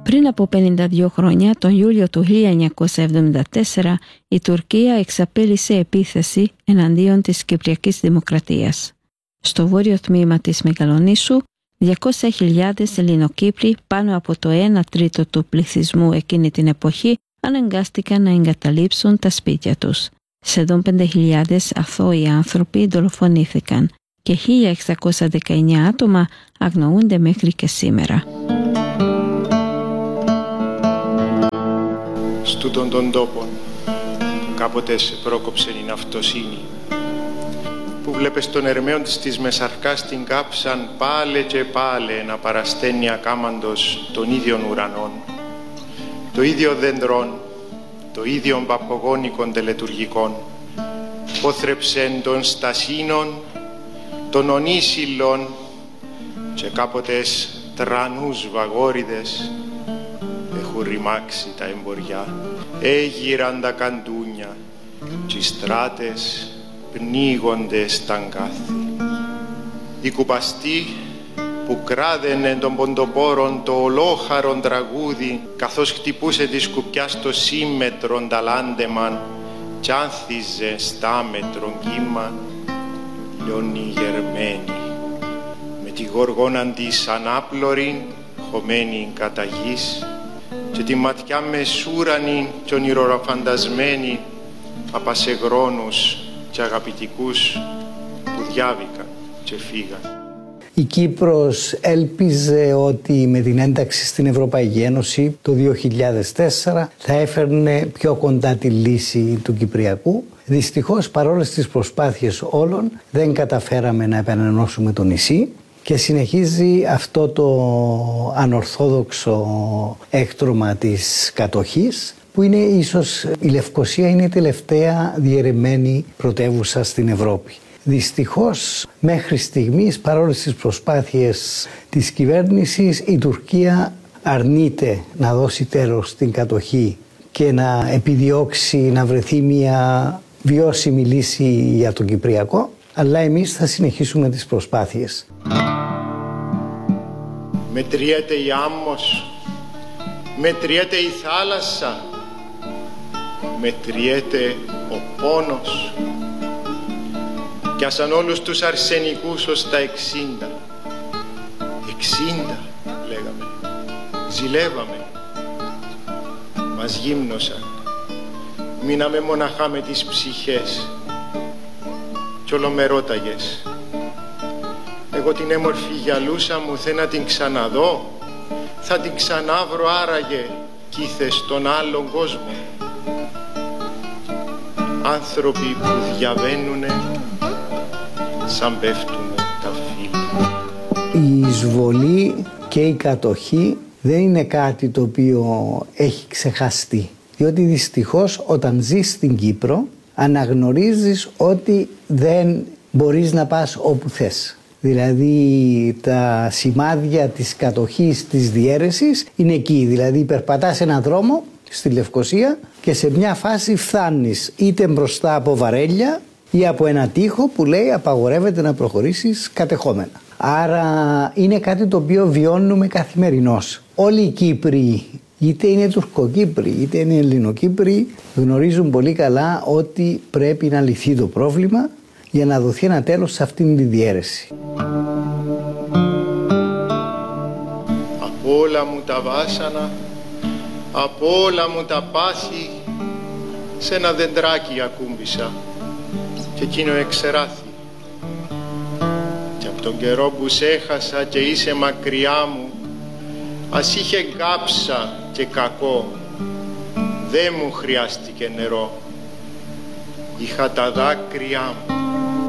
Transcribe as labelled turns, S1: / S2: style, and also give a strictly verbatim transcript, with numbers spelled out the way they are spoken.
S1: Πριν από πενήντα δύο χρόνια, τον Ιούλιο του χίλια εννιακόσια εβδομήντα τέσσερα, η Τουρκία εξαπέλυσε επίθεση εναντίον της Κυπριακής Δημοκρατίας. Στο βόρειο τμήμα της Μεγαλονήσου, διακόσιες χιλιάδες Ελληνοκύπροι, πάνω από το ένα τρίτο του πληθυσμού εκείνη την εποχή, αναγκάστηκαν να εγκαταλείψουν τα σπίτια τους. Σχεδόν πέντε χιλιάδες αθώοι άνθρωποι δολοφονήθηκαν και χίλια εξακόσια δεκαεννιά άτομα αγνοούνται μέχρι και σήμερα.
S2: Στούτον των τόπων που κάποτε σε πρόκοψε η ναυτοσύνη, που βλέπεις τον Ερμαίον της Μεσαρκάς την κάψαν πάλε και πάλε να παρασταίνει ακάμαντος των ίδιων ουρανών, το ίδιο δέντρων, το ίδιο παπογόνικων τελετουργικών, πόθρεψεν των στασίνων, των ονίσιλων και κάποτες τρανούς βαγόριδες έχουν ρημάξει τα εμποριά, έγιραν τα καντούνια και οι στράτες πνίγονται στα αγκάθη. Οι κουπαστοί που κράδαινε τον ποντοπόρον το ολόχαρον τραγούδι καθώς χτυπούσε τη σκουπιά στο σύμμετρον ταλάντεμαν κι άνθιζε στάμετρον κύμα, λιώνει γερμένη με τη γοργόναν της ανάπλωρη χωμένη κατά γης και τη ματιά μεσούρανη κι ονειροφαντασμένη απασεγρόνους και αγαπητικούς που διάβηκαν και φύγαν.
S3: Η Κύπρος έλπιζε ότι με την ένταξη στην Ευρωπαϊκή Ένωση το δύο χιλιάδες τέσσερα θα έφερνε πιο κοντά τη λύση του Κυπριακού. Δυστυχώς, παρόλες τις προσπάθειες όλων, δεν καταφέραμε να επανενώσουμε το νησί και συνεχίζει αυτό το ανορθόδοξο έκτρωμα της κατοχής, που είναι ίσως η Λευκοσία είναι η τελευταία διαιρεμένη πρωτεύουσα στην Ευρώπη. Δυστυχώς, μέχρι στιγμής, παρόλες τις προσπάθειες της κυβέρνησης, η Τουρκία αρνείται να δώσει τέλος στην κατοχή και να επιδιώξει να βρεθεί μια βιώσιμη λύση για τον Κυπριακό, αλλά εμείς θα συνεχίσουμε τις προσπάθειες.
S2: Μετριέται η άμμος, μετριέται η θάλασσα, μετριέται ο πόνος, κι ασαν όλους τους αρσενικούς ως τα εξήντα. Εξήντα, λέγαμε, ζηλεύαμε, μας γύμνωσαν, μείναμε μοναχά με τις ψυχές κι ολομερόταγες. Εγώ την έμορφη γυαλούσα μου θε να την ξαναδώ, θα την ξανάβρω άραγε κι ήθε στον άλλον κόσμο. Άνθρωποι που διαβαίνουνε σαν πέφτουνε τα φύλλα.
S3: Η εισβολή και η κατοχή δεν είναι κάτι το οποίο έχει ξεχαστεί, διότι δυστυχώς όταν ζεις στην Κύπρο αναγνωρίζεις ότι δεν μπορείς να πας όπου θες. Δηλαδή τα σημάδια της κατοχής, της διαίρεσης είναι εκεί. Δηλαδή περπατάς έναν δρόμο στη Λευκοσία και σε μια φάση φτάνεις είτε μπροστά από βαρέλια ή από ένα τοίχο που λέει απαγορεύεται να προχωρήσεις κατεχόμενα. Άρα είναι κάτι το οποίο βιώνουμε καθημερινώς. Όλοι οι Κύπροι, είτε είναι Τουρκοκύπροι είτε είναι Ελληνοκύπροι, γνωρίζουν πολύ καλά ότι πρέπει να λυθεί το πρόβλημα για να δοθεί ένα τέλος σε αυτήν τη διαίρεση.
S2: Από όλα μου τα βάσανα, από όλα μου τα πάθη, σε ένα δεντράκι ακούμπησα και εκείνο εξεράθη. Και από τον καιρό που σ' έχασα και είσαι μακριά μου, ας είχε κάψα και κακό, δεν μου χρειάστηκε νερό, είχα τα δάκρυά μου.